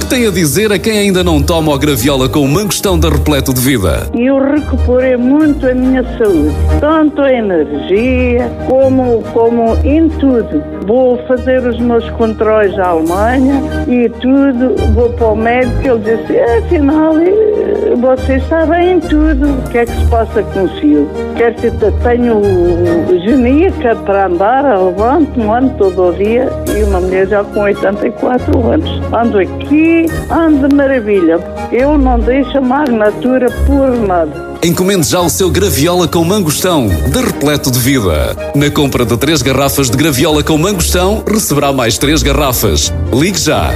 que tem a dizer a quem ainda não toma o Graviola com o Mangostão da Repleto de Vida? Eu recuperei muito a minha saúde, tanto a energia como em tudo. Vou fazer os meus controles à Alemanha e tudo, vou para o médico, ele disse, afinal, você está bem em tudo. O que é que se passa consigo? Quer dizer, tenho genica para andar, levanto-me, ando todo o dia, e uma mulher já com 84 anos. Ando aqui, ando de maravilha. Eu não deixo a magnatura por nada. Encomende já o seu Graviola com Mangostão da Repleto de Vida. Na compra de 3 garrafas de Graviola com Mangostão, receberá mais 3 garrafas. Ligue já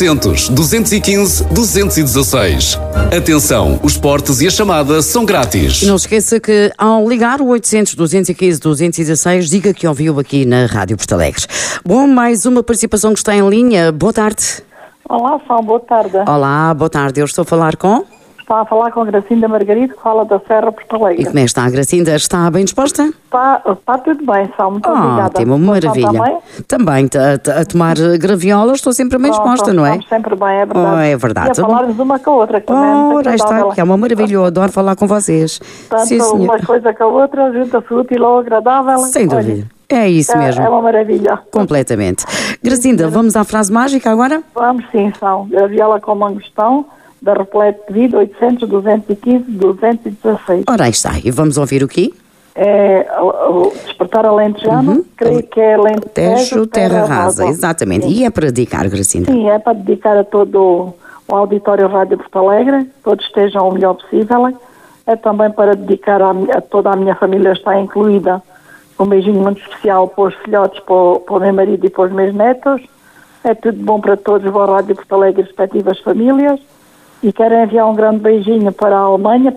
800-215-216. Atenção, os portes e a chamada são grátis. E não se esqueça que ao ligar o 800-215-216, diga que ouviu aqui na Rádio Porto Alegre. Bom, mais uma participação que está em linha. Boa tarde. Olá, São, boa tarde. Olá, boa tarde. Eu estou a falar com... Está a falar com a Gracinda Margarida, que fala da Serra Porto Alegre. E como é que está a Gracinda? Está bem disposta? Está tudo bem, São, muito obrigada. Ótimo, maravilha. Também a tomar graviola, estou sempre bem disposta, não é? Estamos sempre bem, é verdade. É verdade. E a falarmos uma com a outra, que também é muito agradável. Está, que é uma maravilha, eu adoro falar com vocês. Tanto sim, uma coisa com a outra, junta-se útil ou agradável. Sem dúvida. É isso mesmo. É uma maravilha. Completamente. Gracinda, vamos à frase mágica agora? Vamos sim, São. Graviola com Mangostão, da Repleto de Vida, 800-215-216. Ora, aí está. E vamos ouvir o quê? É o Despertar Alentejano, creio que é Alentejo, Terra Rasa. Exatamente. Sim. E é para dedicar, Gracinda? Sim, é para dedicar a todo o auditório Rádio Porto Alegre, todos estejam o melhor possível. É também para dedicar a toda a minha família, está incluída. Um beijinho muito especial para os filhotes, para o meu marido e para os meus netos. É tudo bom para todos, boa Rádio Porto Alegre e respectivas famílias. E quero enviar um grande beijinho para a Alemanha,